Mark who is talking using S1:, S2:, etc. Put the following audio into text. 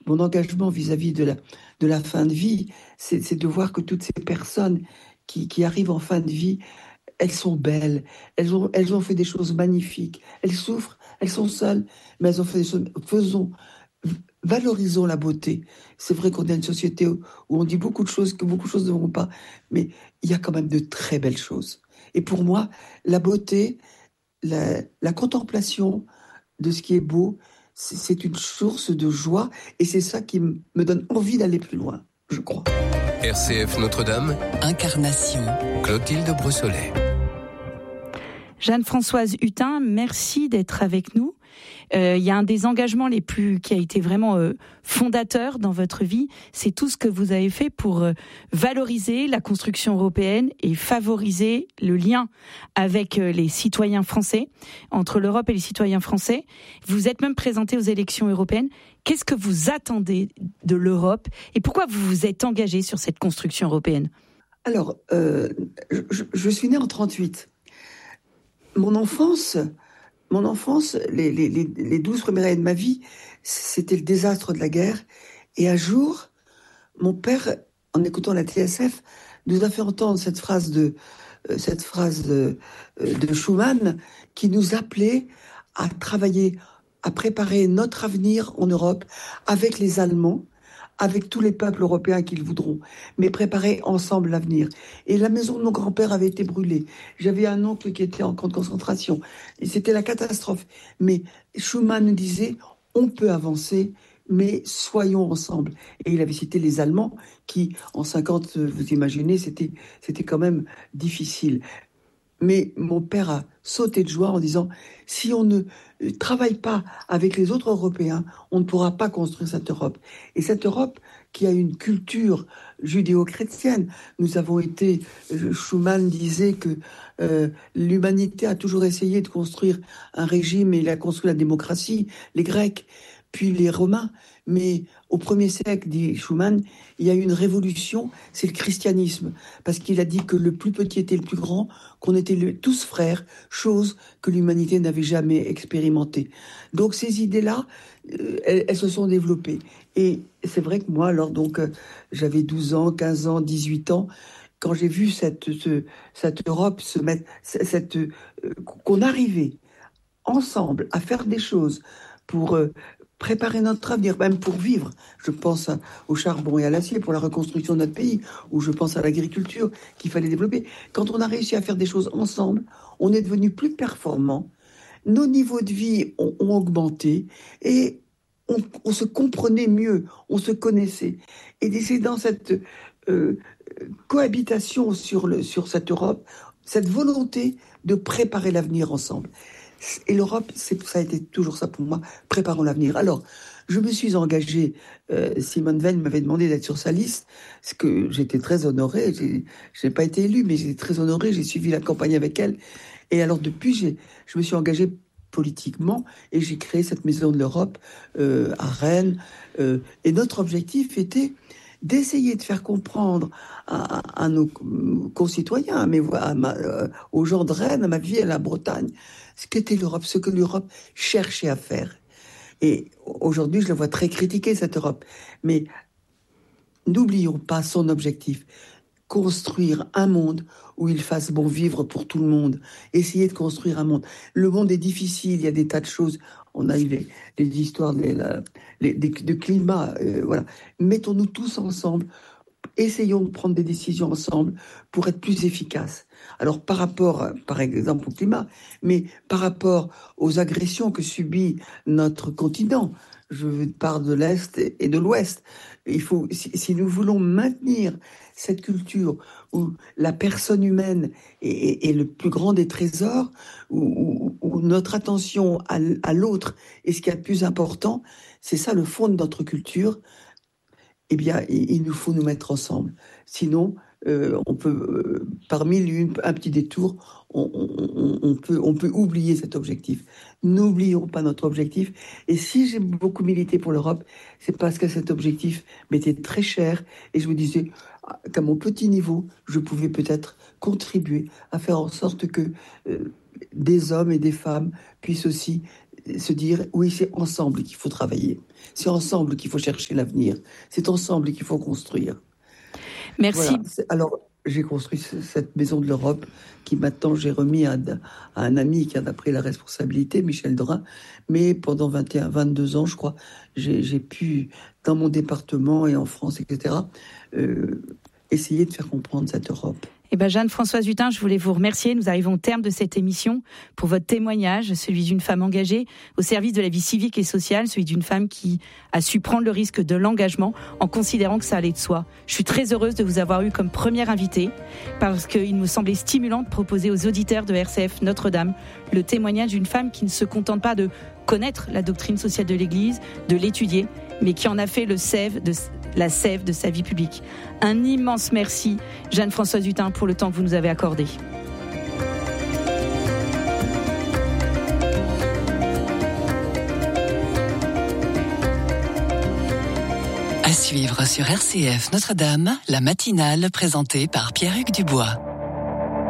S1: mon engagement vis-à-vis de la fin de vie, c'est de voir que toutes ces personnes qui arrivent en fin de vie, elles sont belles, elles ont fait des choses magnifiques, elles souffrent, elles sont seules, mais elles ont fait des choses. Valorisons la beauté. C'est vrai qu'on a une société où on dit beaucoup de choses, que beaucoup de choses ne vont pas, mais il y a quand même de très belles choses. Et pour moi, la beauté, la contemplation de ce qui est beau, c'est une source de joie, et c'est ça qui me donne envie d'aller plus loin, je crois.
S2: RCF Notre-Dame,
S3: Incarnation.
S2: Clotilde Brossolet.
S4: Jeanne-Françoise Hutin, merci d'être avec nous. Il y a un des engagements qui a été vraiment fondateur dans votre vie, c'est tout ce que vous avez fait pour valoriser la construction européenne et favoriser le lien avec les citoyens français, entre l'Europe et les citoyens français. Vous êtes même présenté aux élections européennes. Qu'est-ce que vous attendez de l'Europe et pourquoi vous vous êtes engagé sur cette construction européenne ?
S1: Alors, je suis née en 1938. Mon enfance, les 12 premières années de ma vie, c'était le désastre de la guerre. Et un jour, mon père, en écoutant la TSF, nous a fait entendre cette phrase de Schuman qui nous appelait à travailler, à préparer notre avenir en Europe avec les Allemands, avec tous les peuples européens qu'ils voudront, mais préparer ensemble l'avenir. Et la maison de mon grand-père avait été brûlée. J'avais un oncle qui était en camp de concentration. Et c'était la catastrophe. Mais Schuman nous disait, on peut avancer, mais soyons ensemble. Et il avait cité les Allemands, qui, en 50, vous imaginez, c'était quand même difficile. Mais mon père a sauté de joie en disant, si on ne travaille pas avec les autres Européens, on ne pourra pas construire cette Europe. Et cette Europe qui a une culture judéo-chrétienne, nous avons été, Schuman disait que l'humanité a toujours essayé de construire un régime, et il a construit la démocratie, les Grecs, puis les Romains. Mais au 1er siècle, dit Schuman, il y a eu une révolution, c'est le christianisme. Parce qu'il a dit que le plus petit était le plus grand, qu'on était tous frères, chose que l'humanité n'avait jamais expérimentée. Donc ces idées-là, elles se sont développées. Et c'est vrai que moi, alors donc, j'avais 12 ans, 15 ans, 18 ans, quand j'ai vu cette Europe se mettre, qu'on arrivait ensemble à faire des choses pour préparer notre avenir, même pour vivre. Je pense au charbon et à l'acier pour la reconstruction de notre pays, ou je pense à l'agriculture qu'il fallait développer. Quand on a réussi à faire des choses ensemble, on est devenu plus performant, nos niveaux de vie ont augmenté et on se comprenait mieux, on se connaissait. Et c'est dans cette cohabitation sur cette Europe, cette volonté de préparer l'avenir ensemble. Et l'Europe, ça a été toujours ça pour moi, préparons l'avenir. Alors, je me suis engagée, Simone Veil m'avait demandé d'être sur sa liste, ce que j'étais très honorée, je n'ai pas été élue, mais j'étais très honorée, j'ai suivi la campagne avec elle. Et alors depuis, je me suis engagée politiquement et j'ai créé cette Maison de l'Europe à Rennes. Et notre objectif était d'essayer de faire comprendre à nos concitoyens, mais aux gens de Rennes, à ma vie, à la Bretagne, ce qu'était l'Europe, ce que l'Europe cherchait à faire. Et aujourd'hui, je la vois très critiquée, cette Europe. Mais n'oublions pas son objectif. Construire un monde où il fasse bon vivre pour tout le monde. Essayer de construire un monde. Le monde est difficile, il y a des tas de choses. On a eu les histoires de climat. Voilà. Mettons-nous tous ensemble. Essayons de prendre des décisions ensemble pour être plus efficaces. Alors par rapport, par exemple, au climat, mais par rapport aux agressions que subit notre continent, je parle de l'Est et de l'Ouest, il faut, si nous voulons maintenir cette culture où la personne humaine est le plus grand des trésors, où notre attention à l'autre est ce qui est le plus important, c'est ça le fond de notre culture. Eh bien, il nous faut nous mettre ensemble. Sinon, on peut, par un petit détour, on peut oublier cet objectif. N'oublions pas notre objectif. Et si j'ai beaucoup milité pour l'Europe, c'est parce que cet objectif m'était très cher. Et je me disais qu'à mon petit niveau, je pouvais peut-être contribuer à faire en sorte que des hommes et des femmes puissent aussi se dire, oui, c'est ensemble qu'il faut travailler. C'est ensemble qu'il faut chercher l'avenir. C'est ensemble qu'il faut construire.
S4: Merci.
S1: Voilà. Alors, j'ai construit cette maison de l'Europe qui maintenant j'ai remis à un ami qui en a pris la responsabilité, Michel Drin. Mais pendant 22 ans, je crois, j'ai pu, dans mon département et en France, etc., essayer de faire comprendre cette Europe.
S4: Eh ben Jeanne-Françoise Hutin, je voulais vous remercier. Nous arrivons au terme de cette émission pour votre témoignage, celui d'une femme engagée au service de la vie civique et sociale, celui d'une femme qui a su prendre le risque de l'engagement en considérant que ça allait de soi. Je suis très heureuse de vous avoir eu comme première invitée parce qu'il me semblait stimulant de proposer aux auditeurs de RCF Notre-Dame le témoignage d'une femme qui ne se contente pas de connaître la doctrine sociale de l'Église, de l'étudier, mais qui en a fait la sève de sa vie publique. Un immense merci, Jeanne-Françoise Hutin, pour le temps que vous nous avez accordé.
S3: À suivre sur RCF Notre-Dame, la matinale présentée par Pierre-Hugues Dubois.